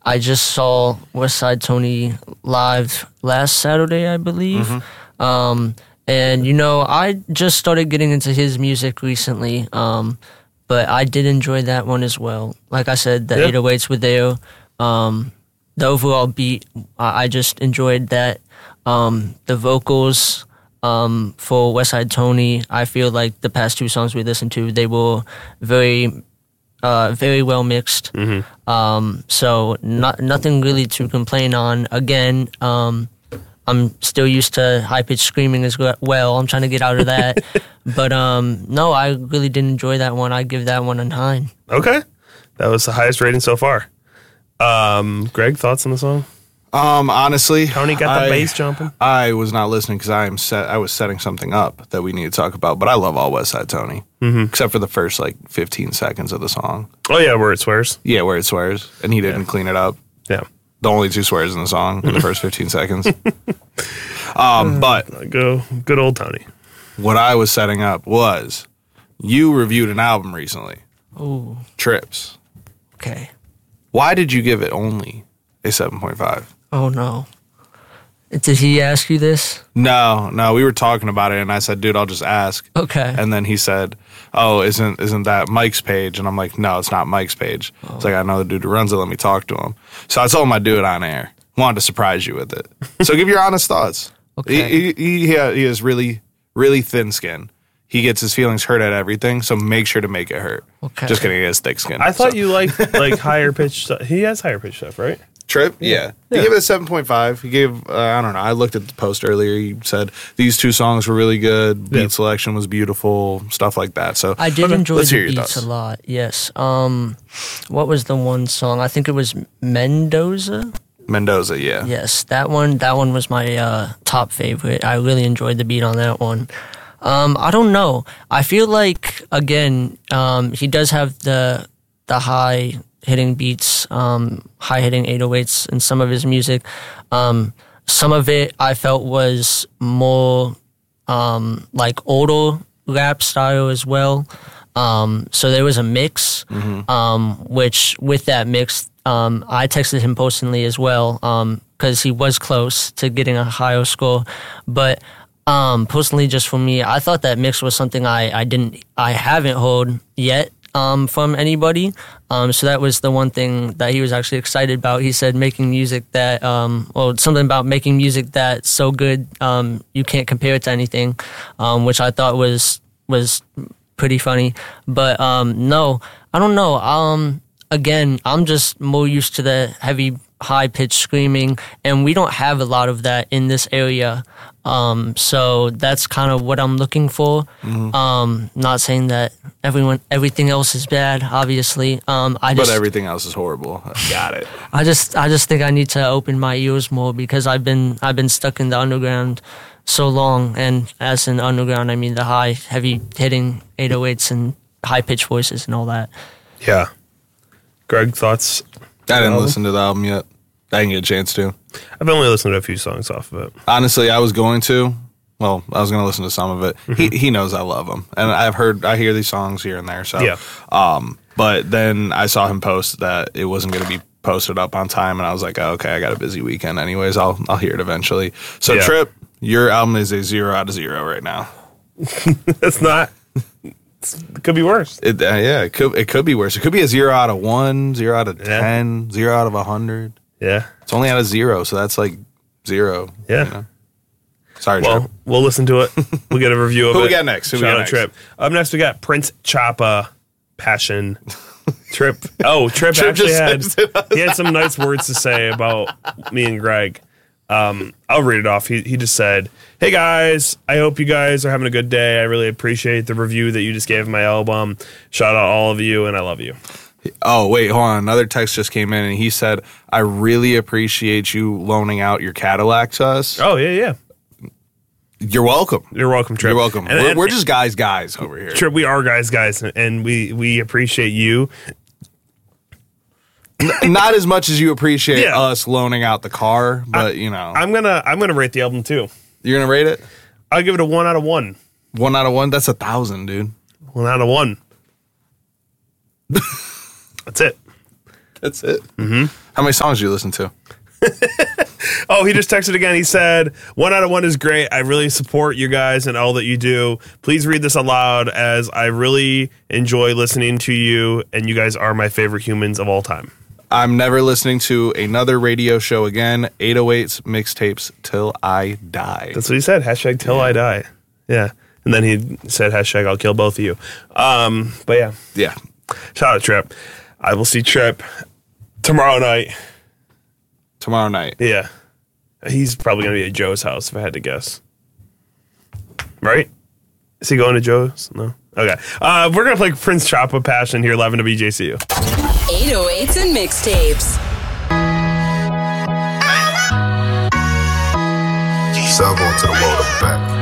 I just saw Westside Tony live last Saturday, I believe. And, I just started getting into his music recently, but I did enjoy that one as well. Like I said, the 808s were there. The overall beat, I just enjoyed that. The vocals for Westside Tony, I feel like the past two songs we listened to, they were very well mixed. So nothing really to complain on. Again, I'm still used to high-pitched screaming as well. I'm trying to get out of that. But no, I really did enjoy that one. I'd give that one a 9. Okay. That was the highest rating so far. Greg, thoughts on the song? Honestly, Tony got the bass jumping. I was not listening because I was setting something up that we need to talk about. But I love all Westside Tony, except for the first 15 seconds of the song. Oh yeah, where it swears. Yeah, where it swears, and he didn't clean it up. Yeah, the only 2 swears in the song in the first 15 seconds. But good old Tony. What I was setting up was you reviewed an album recently. Ooh. Trips. Okay. Why did you give it only a 7.5? Oh, no. Did he ask you this? No, we were talking about it, and I said, dude, I'll just ask. Okay. And then he said, oh, isn't that Mike's page? And I'm like, no, it's not Mike's page. It's like, I know the dude who runs it, let me talk to him. So I told him I'd do it on air. Wanted to surprise you with it. So give your honest thoughts. Okay. He has really, really thin skin. He gets his feelings hurt at everything, so make sure to make it hurt. Okay. Just kidding, he has thick skin. I thought you liked higher pitched stuff. He has higher pitched stuff, right? Trip? Yeah. He gave it a 7.5. He gave, I don't know, I looked at the post earlier. He said these 2 songs were really good. Beat selection was beautiful, stuff like that. So I did enjoy the beats a lot, yes. What was the one song? I think it was Mendoza? Mendoza, yeah. Yes, that one was my top favorite. I really enjoyed the beat on that one. I don't know. I feel like, again, he does have the high hitting beats, high hitting 808s in some of his music. Some of it I felt was more like older rap style as well. So there was a mix, which with that mix, I texted him personally as well, because he was close to getting a higher score. But personally, just for me, I thought that mix was something I haven't heard yet from anybody. So that was the one thing that he was actually excited about. He said making music that, something about making music that's so good you can't compare it to anything, which I thought was pretty funny. But no, I don't know. Again, I'm just more used to the heavy, high-pitched screaming, and we don't have a lot of that in this area. So that's kind of what I'm looking for. Not saying that everything else is bad, obviously. But everything else is horrible. Got it. I just think I need to open my ears more, because I've been stuck in the underground so long, and as in underground, I mean the high, heavy hitting 808s and high-pitched voices and all that. Yeah. Greg, thoughts? I didn't listen to the album yet. I didn't get a chance to. I've only listened to a few songs off of it. Honestly, I was going to. Well, I was going to listen to some of it. He knows I love him, and I hear these songs here and there. So, yeah. But then I saw him post that it wasn't going to be posted up on time, and I was like, oh, okay, I got a busy weekend. Anyways, I'll hear it eventually. So, yeah. Trip, your album is a 0 out of 0 right now. It's not. It could be worse. It could be worse. It could be a 0 out of 1, 0 out of 10, 0 out of 100. Yeah. It's only out of 0, so that's like 0. Yeah. You know? Sorry, well, Trip. We'll listen to it. We'll get a review of it. Who we got next? Shout out Trip. Up next, we got Prince Choppa, Passion. Trip. Oh, Trip actually had some nice words to say about me and Greg. I'll read it off. He just said, "Hey guys, I hope you guys are having a good day. I really appreciate the review that you just gave my album. Shout out all of you, and I love you." Oh, wait, hold on. Another text just came in, and he said, "I really appreciate you loaning out your Cadillac to us." Oh, yeah. You're welcome. You're welcome, Trip. You're welcome. We're just guys over here. Trip, we are guys, and we appreciate you. Not as much as you appreciate us loaning out the car, but you know. I'm gonna rate the album too. You're gonna rate it? I'll give it a 1 out of 1. 1 out of 1? That's 1,000, dude. 1 out of 1. That's it. That's it. Mm-hmm. How many songs do you listen to? Oh, he just texted again. He said, 1 out of 1 is great. I really support you guys and all that you do. Please read this aloud as I really enjoy listening to you, and you guys are my favorite humans of all time. I'm never listening to another radio show again. 808s mixtapes till I die. That's what he said. Hashtag till I die. Yeah. And then he said, hashtag I'll kill both of you. But yeah. Yeah. Shout out Trip. I will see Trip tomorrow night. Tomorrow night. Yeah. He's probably going to be at Joe's house if I had to guess. Right? Is he going to Joe's? No. Okay. We're going to play Prince Choppa Passion here live in WJCU. 808s and mixtapes. So I'm going to the world of back.